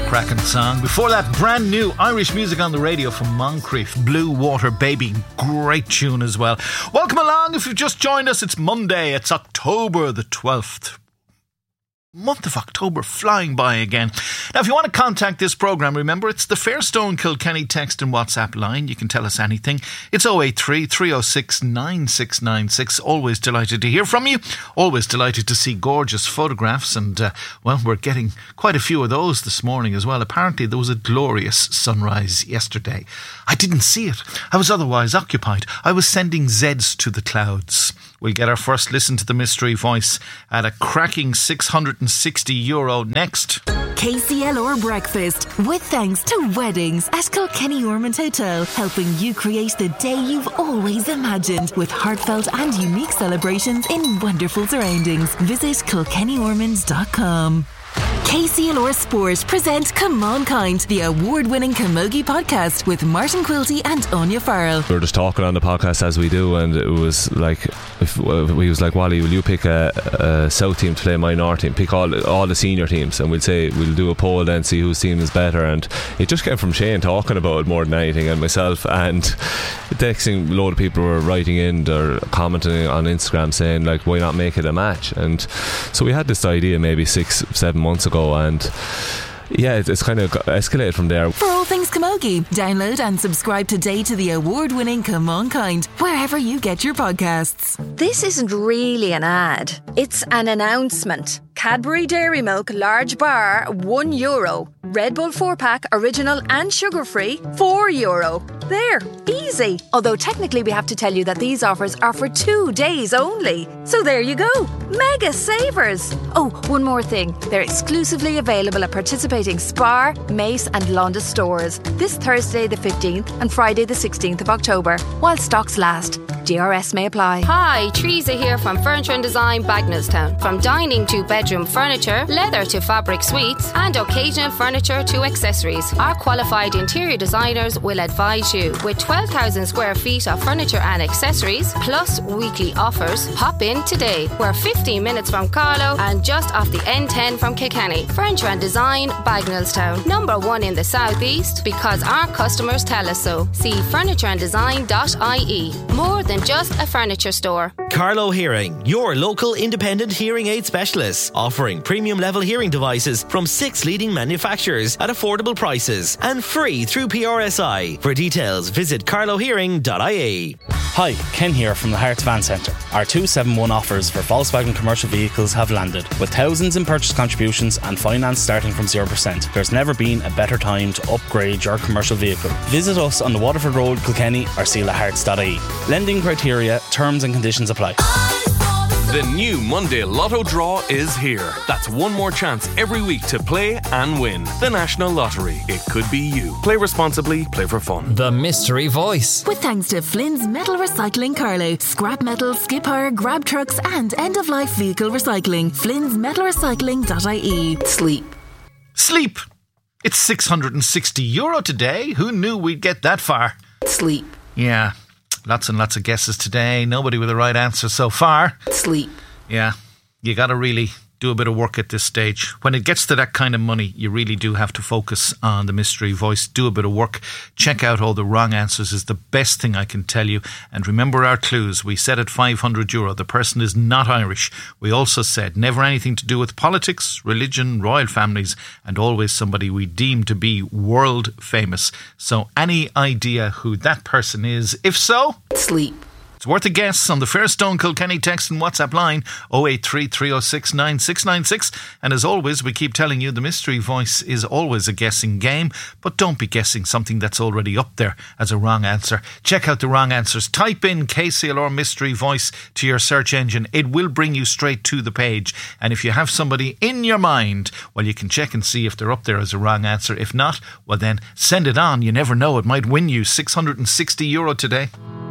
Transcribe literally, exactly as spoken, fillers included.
cracking song. Before that, brand new Irish music on the radio from Moncrief, Blue Water Baby. Great tune as well. Welcome along. If you've just joined us, it's Monday. It's October the twelfth. Month of October flying by again. Now, if you want to contact this programme, remember it's the Fairstone Kilkenny text and WhatsApp line. You can tell us anything. It's oh eight three, three oh six, nine six nine six. Always delighted to hear from you. Always delighted to see gorgeous photographs. And, uh, well, we're getting quite a few of those this morning as well. Apparently there was a glorious sunrise yesterday. I didn't see it. I was otherwise occupied. I was sending Zeds to the clouds. We'll get our first listen to the mystery voice at a cracking six hundred sixty euro next. K C L R Breakfast, with thanks to Weddings at Kilkenny Ormond Hotel, helping you create the day you've always imagined with heartfelt and unique celebrations in wonderful surroundings. Visit kilkenny ormond dot com. K C L R Sport present Come On Kind, the award-winning Camogie podcast with Martin Quilty and Anya Farrell. We were just talking on the podcast as we do, and it was like, if, uh, he was like, Wally, will you pick a, a South team to play my North team? Pick all all the senior teams, and we'll say we'll do a poll then, see whose team is better. And it just came from Shane talking about it more than anything, and myself. And the next thing, a load of people were writing in or commenting on Instagram saying like, why not make it a match? And so we had this idea maybe six, seven months ago. And yeah, it's, it's kind of escalated from there. For all things Camogie, download and subscribe today to the award-winning Come On Kind, wherever you get your podcasts. This isn't really an ad. It's an announcement. Cadbury Dairy Milk Large Bar, one euro. Red Bull four pack, original and sugar-free, four euro. There, easy. Although technically we have to tell you that these offers are for two days only. So there you go. Mega savers. Oh, one more thing. They're exclusively available at participating Spar, Mace and Londis stores this Thursday the fifteenth and Friday the sixteenth of October, while stocks last. D R S may apply. Hi, Teresa here from Furniture and Design, Bagnallstown. From dining to bedroom furniture, leather to fabric suites, and occasional furniture to accessories, our qualified interior designers will advise you. With twelve thousand square feet of furniture and accessories, plus weekly offers, pop in today. We're fifteen minutes from Carlow and just off the N ten from Kilkenny. Furniture and Design, Bagnallstown. Number one in the southeast because our customers tell us so. See furniture and design dot I E. More than just a furniture store. Carlow Hearing, your local independent hearing aid specialist, offering premium level hearing devices from six leading manufacturers at affordable prices and free through P R S I. For details, visit carlow hearing dot I E. Hi, Ken here from the Hearts Van Centre. Our two seven one offers for Volkswagen commercial vehicles have landed, with thousands in purchase contributions and finance starting from zero percent. There's never been a better time to upgrade your commercial vehicle. Visit us on the Waterford Road, Kilkenny, or seal the hearts dot I E. Lending criteria, terms and conditions apply. The new Monday Lotto draw is here. That's one more chance every week to play and win. The National Lottery. It could be you. Play responsibly, play for fun. The mystery voice. With thanks to Flynn's Metal Recycling Carlow, scrap metal, skip hire, grab trucks and end-of-life vehicle recycling. Flynn's Metal Recycling dot I E. Sleep. Sleep. It's six hundred sixty euro today. Who knew we'd get that far? Sleep. Yeah. Lots and lots of guesses today. Nobody with the right answer so far. Sleep. Yeah. You got to really do a bit of work at this stage. When it gets to that kind of money, you really do have to focus on the mystery voice. Do a bit of work. Check out all the wrong answers is the best thing I can tell you. And remember our clues. We said at five hundred euro, the person is not Irish. We also said never anything to do with politics, religion, royal families, and always somebody we deem to be world famous. So any idea who that person is? If so, sleep. It's worth a guess on the Fairstone Kilkenny text and WhatsApp line oh eight three, three oh six, nine six nine six. And as always, we keep telling you the mystery voice is always a guessing game, but don't be guessing something that's already up there as a wrong answer. Check out the wrong answers. Type in K C L R mystery voice to your search engine. It will bring you straight to the page. And if you have somebody in your mind, well, you can check and see if they're up there as a wrong answer. If not, well then send it on. You never know, it might win you six hundred sixty euro today.